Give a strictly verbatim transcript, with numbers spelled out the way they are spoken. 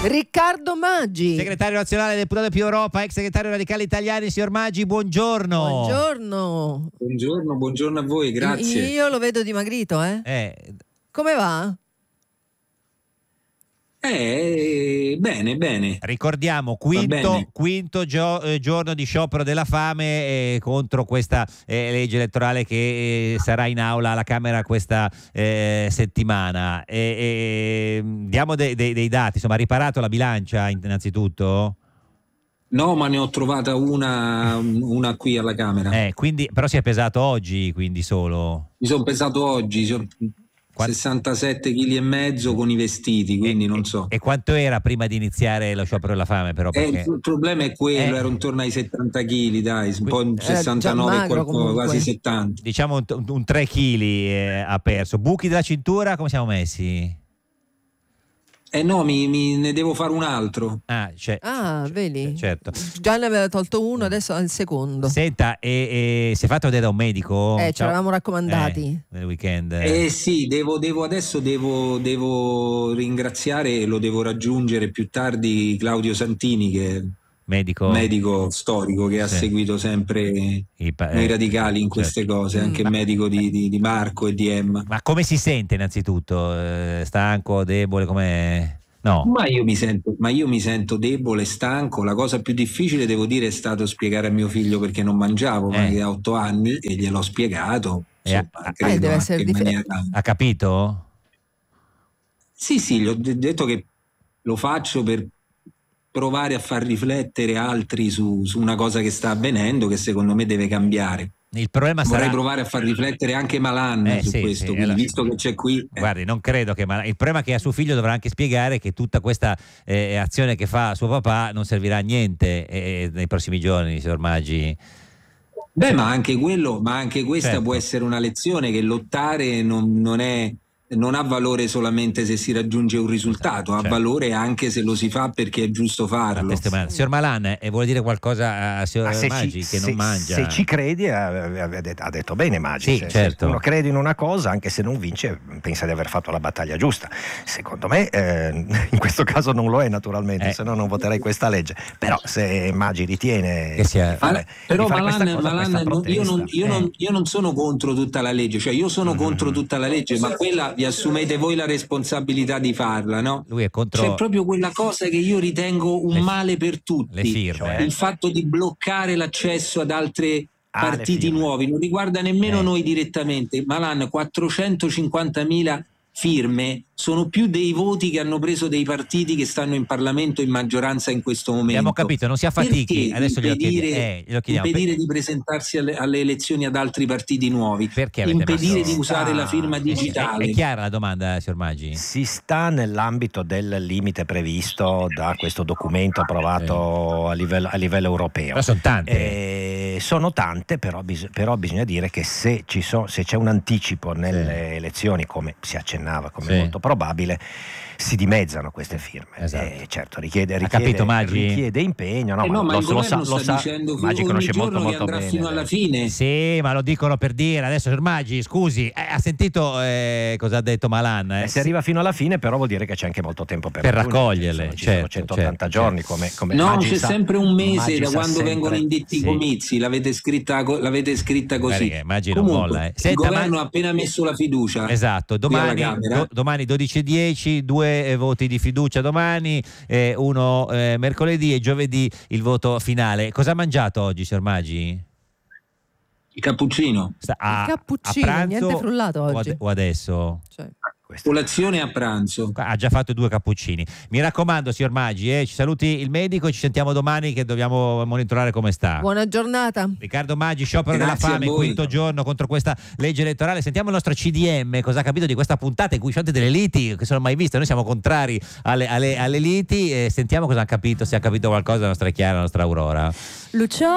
Riccardo Maggi, segretario nazionale deputato più Europa, ex segretario radicale italiani. Signor Maggi, buongiorno. Buongiorno. Buongiorno, buongiorno a voi, grazie. Io lo vedo dimagrito, eh? Eh, Come va? Eh, bene, bene. Ricordiamo, quinto, quinto gio- eh, giorno di sciopero della fame eh, contro questa eh, legge elettorale che eh, sarà in aula alla Camera questa eh, settimana. E, e, diamo de- de- dei dati, insomma, ha riparato la bilancia innanzitutto? No, ma ne ho trovata una, una qui alla Camera. Eh, quindi, però si è pesato oggi, quindi solo? Mi sono pesato oggi, sono sessantasette chili e mezzo con i vestiti, quindi e, non so. E quanto era prima di iniziare lo sciopero della fame? Però perché... eh, il problema è quello, eh. ero intorno ai settanta chili, dai, un po' sessantanove, magro, qualcosa, quasi settanta. Diciamo un, un tre chili eh, ha perso. Buchi della cintura, come siamo messi? Eh no, mi, mi ne devo fare un altro. Ah, cioè, Ah, vedi? certo. Già ne aveva tolto uno, adesso è il secondo. Senta, e, e si è fatto vedere da un medico? Eh, ci eravamo raccomandati. Eh, nel weekend. Eh sì, devo, devo adesso devo, devo ringraziare e lo devo raggiungere più tardi Claudio Santini, che è medico, medico storico che sì. ha seguito sempre I, pa- noi eh, radicali in queste certo. cose, anche Ma, medico di, di, di Marco e di Emma. Ma come si sente innanzitutto? Eh, stanco, debole, come... No. Ma io mi sento, ma io mi sento debole, stanco. La cosa più difficile, devo dire, è stato spiegare a mio figlio perché non mangiavo, Eh. ma che ha otto anni, e gliel'ho spiegato. Eh, Insomma, ah, credo eh, deve anche essere in dif- maniera... Ha capito? Sì, sì, gli ho de- detto che lo faccio per provare a far riflettere altri su, su una cosa che sta avvenendo, che secondo me deve cambiare. Il problema Vorrei sarà... provare a far riflettere anche Malan Eh, su sì, questo, sì, quindi, allora- visto che c'è qui. eh. Guardi, non credo che... Ma il problema è che a suo figlio dovrà anche spiegare che tutta questa eh, azione che fa suo papà non servirà a niente eh, nei prossimi giorni, signor Maggi. Beh, ma anche quello, ma anche questa Certo. può essere una lezione, che lottare non, non è... non ha valore solamente se si raggiunge un risultato, ha certo. valore anche se lo si fa perché è giusto farlo. Signor Malan, eh, vuole dire qualcosa a signor se Maggi ci, che se, non mangia? se ci credi, ha, ha detto bene Maggi. Sì, se, certo. se uno crede in una cosa, anche se non vince, pensa di aver fatto la battaglia giusta. Secondo me, eh, in questo caso non lo è, naturalmente, Eh. se no non voterei questa legge. Però se Maggi ritiene Che sia- di fare, Però di fare Malan, questa cosa, Malan, questa non- io, non, protesta, io, eh. non, io non sono contro tutta la legge, cioè io sono Mm. contro tutta la legge, ma quella vi assumete voi la responsabilità di farla, no? Lui è contro... C'è proprio quella cosa che io ritengo un Le- male per tutti, le firme. Cioè? il fatto di bloccare l'accesso ad altre Ah, le partiti firme. nuovi, non riguarda nemmeno Eh. noi direttamente. Malan, quattrocentocinquantamila firme sono più dei voti che hanno preso dei partiti che stanno in Parlamento in maggioranza in questo momento. Abbiamo capito, non si affatichi. Perché Adesso glielo impedire, chiediamo. Eh, glielo chiediamo. impedire Per- di presentarsi alle, alle elezioni ad altri partiti nuovi? Perché avete Impedire messo- di usare Ah, la firma è- digitale? È chiara la domanda, signor Maggi? Si sta nell'ambito del limite previsto da questo documento approvato a livello, a livello europeo. Però sono tante. Eh, sono tante, però, bis- però bisogna dire che se, ci so- se c'è un anticipo nelle elezioni, come si accennava, come Sì. è molto probabile, si dimezzano queste firme. Esatto. Eh, certo, richiede, Ha richiede, capito, Maggi? richiede impegno. No, Eh no, ma lo, il lo sa, governo lo sta sa, dicendo Maggi ogni conosce giorno molto che molto andrà bene. fino alla fine. Sì, ma lo dicono per dire. Adesso, signor Maggi, scusi, eh, ha sentito eh, cosa ha detto Malan? Eh? Eh, se arriva fino alla fine, però vuol dire che c'è anche molto tempo per, Per raggiungere. raccoglierle, Ci sono- ci certo, sono centottanta certo, giorni, certo. come, come No, Maggi c'è sa- sempre un mese Maggi da sa quando sempre- vengono indetti i sì. comizi, l'avete scritta, co- l'avete scritta così. Guarda che Maggi non Comunque, molla, eh. il Senta, governo Ma- ha appena messo la fiducia. Esatto, qui alla domani, Camera. do- domani dodici e dieci, due eh, voti di fiducia domani, eh, uno eh, mercoledì e giovedì il voto finale. Cosa ha mangiato oggi, signor Maggi? Il cappuccino. Sta- a, Il cappuccino, a pranzo niente frullato o oggi. ad- o adesso? Cioè, Questo- Colazione a pranzo. Ha già fatto due cappuccini. Mi raccomando, signor Maggi, eh, ci saluti il medico e ci sentiamo domani che dobbiamo monitorare come sta. buona giornata. Riccardo Maggi, sciopero Grazie della a fame, voi. quinto giorno contro questa legge elettorale. Sentiamo il nostro C D M, cosa ha capito di questa puntata in cui ci sono delle liti che sono mai viste. Noi siamo contrari alle, alle, alle liti e sentiamo cosa ha capito, se ha capito qualcosa la nostra Chiara, la nostra Aurora. Lucio